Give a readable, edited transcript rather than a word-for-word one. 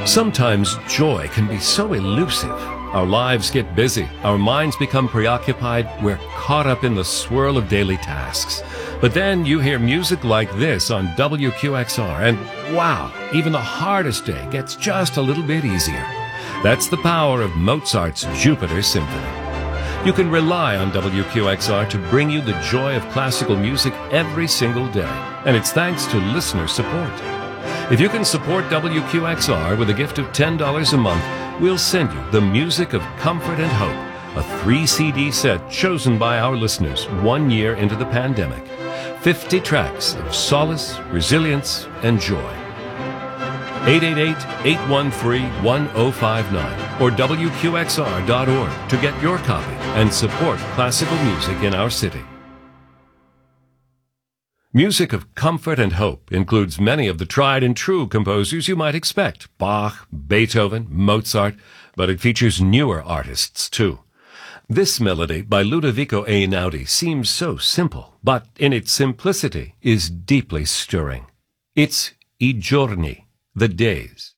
Sometimes joy can be so elusive. Our lives get busy, our minds become preoccupied, we're caught up in the swirl of daily tasks. But then you hear music like this on WQXR, and wow, even the hardest day gets just a little bit easier. That's the power of Mozart's Jupiter Symphony. You can rely on WQXR to bring you the joy of classical music every single day, and it's thanks to listener support. If you can support WQXR with a gift of $10 a month, we'll send you The Music of Comfort and Hope, a 3-CD set chosen by our listeners 1 year into the pandemic. 50 tracks of solace, resilience, and joy. 888-813-1059 or WQXR.org to get your copy and support classical music in our city. Music of Comfort and Hope includes many of the tried and true composers you might expect, Bach, Beethoven, Mozart, but it features newer artists too. This melody by Ludovico Einaudi seems so simple, but in its simplicity is deeply stirring. It's I giorni, the days.